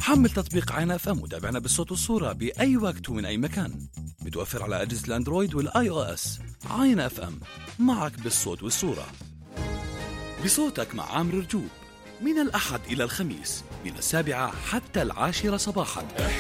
حمل تطبيق عين اف ام وتابعنا بالصوت والصورة بأي وقت ومن أي مكان. متوفر على أجهزة الأندرويد والآي أو إس. عين اف ام، معك بالصوت والصورة. بصوتك مع عامر رجوب، من الأحد إلى الخميس من 7 حتى 10 صباحا.